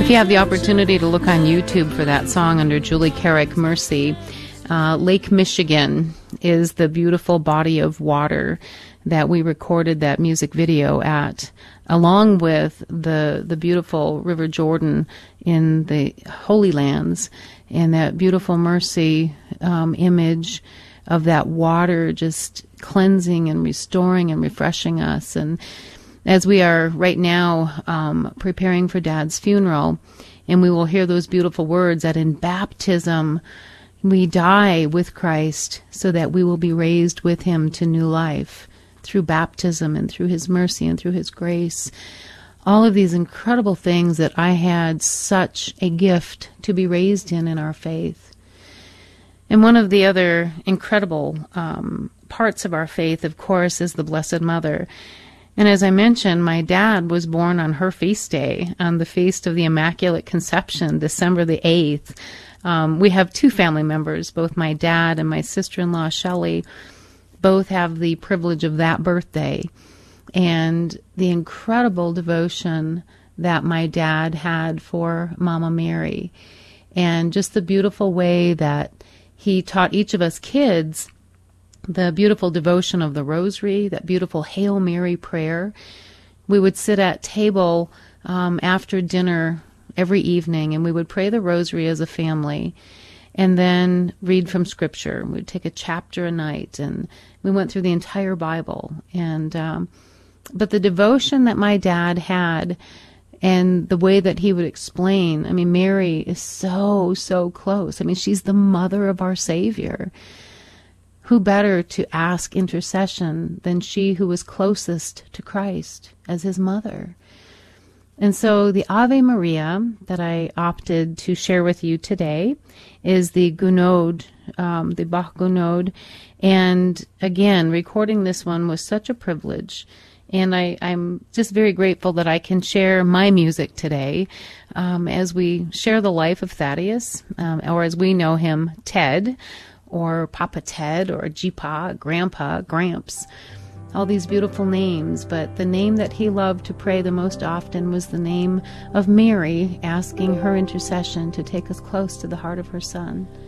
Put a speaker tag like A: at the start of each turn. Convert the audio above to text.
A: If you have the opportunity to look on YouTube for that song under Julie Carrick, Mercy, Lake Michigan is the beautiful body of water that we recorded that music video at, along with the beautiful River Jordan in the Holy Lands, and that beautiful Mercy image of that water just cleansing and restoring and refreshing us. And as we are right now preparing for Dad's funeral, and we will hear those beautiful words that in baptism we die with Christ so that we will be raised with him to new life through baptism and through his mercy and through his grace. All of these incredible things that I had such a gift to be raised in our faith. And one of the other incredible parts of our faith, of course, is the Blessed Mother. And as I mentioned, my dad was born on her feast day, on the Feast of the Immaculate Conception, December the 8th. We have two family members, both my dad and my sister-in-law, Shelley, both have the privilege of that birthday. And the incredible devotion that my dad had for Mama Mary, and just the beautiful way that he taught each of us kids the beautiful devotion of the Rosary, that beautiful Hail Mary prayer. We would sit at table after dinner every evening, and we would pray the Rosary as a family, and then read from Scripture. We'd take a chapter a night, and we went through the entire Bible. And but the devotion that my dad had, and the way that he would explain, I mean, Mary is so, so close. I mean, she's the mother of our Savior. Who better to ask intercession than she who was closest to Christ as his mother? And so the Ave Maria that I opted to share with you today is the Gounod, the Bach Gounod. And again, recording this one was such a privilege. And I'm just very grateful that I can share my music today as we share the life of Thaddeus, or as we know him, Ted, or Papa Ted, or Jeepa, Grandpa, Gramps, all these beautiful names. But the name that he loved to pray the most often was the name of Mary, asking her intercession to take us close to the heart of her Son.